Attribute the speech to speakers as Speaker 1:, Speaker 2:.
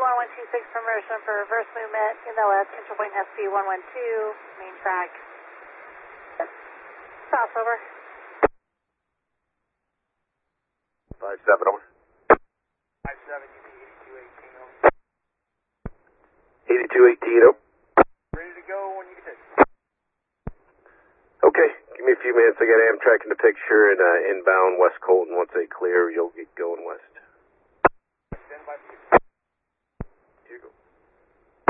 Speaker 1: 1126 permission for reverse movement in the west, interpoint SB 112, main track. South over.
Speaker 2: 57 over.
Speaker 3: 57, you be 8218 over.
Speaker 2: 8218 over.
Speaker 3: Ready to go when you get it.
Speaker 2: Okay, give me a few minutes. I got Amtrak in the picture and inbound West Colton. Once they clear, you'll get going west.